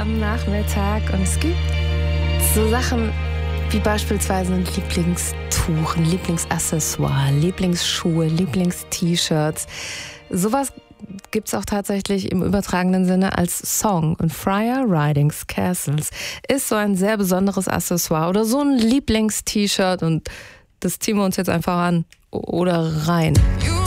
am Nachmittag und es gibt so Sachen wie beispielsweise ein Lieblingstuch, ein Lieblingsaccessoire, Lieblingsschuhe, Lieblingst-T-Shirts. Sowas gibt es auch tatsächlich im übertragenen Sinne als Song. Und Friar Ridings Castles ist so ein sehr besonderes Accessoire oder so ein Lieblingst-T-Shirt und das ziehen wir uns jetzt einfach an oder rein.